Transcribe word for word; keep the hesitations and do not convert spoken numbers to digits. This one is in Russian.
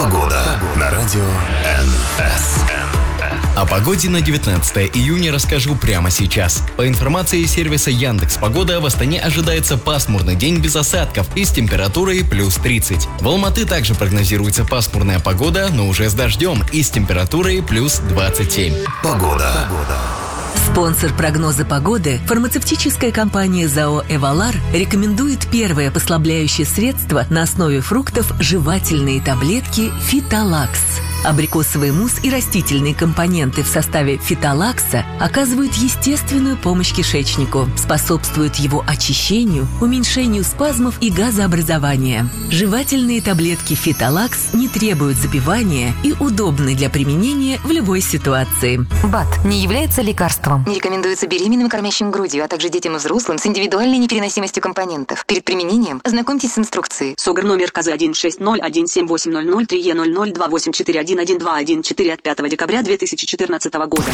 Погода на радио эн эс. О погоде на девятнадцатое июня расскажу прямо сейчас. По информации сервиса Яндекс.Погода, в Астане ожидается пасмурный день без осадков и с температурой плюс тридцать. В Алматы также прогнозируется пасмурная погода, но уже с дождем и с температурой плюс двадцать семь. Погода. Спонсор прогноза погоды – фармацевтическая компания ЗАО «Эвалар» рекомендует первое послабляющее средство на основе фруктов – жевательные таблетки «Фитолакс». Абрикосовый мусс и растительные компоненты в составе фитолакса оказывают естественную помощь кишечнику, способствуют его очищению, уменьшению спазмов и газообразования. Жевательные таблетки фитолакс не требуют запивания и удобны для применения в любой ситуации. БАД не является лекарством. Не рекомендуется беременным и кормящим грудью, а также детям и взрослым с индивидуальной непереносимостью компонентов. Перед применением ознакомьтесь с инструкцией. СОГР номер КЗ один шесть ноль один семь восемь ноль ноль три Е ноль ноль два восемь четыре один один два один четыре от пятого декабря две тысячи четырнадцатого года.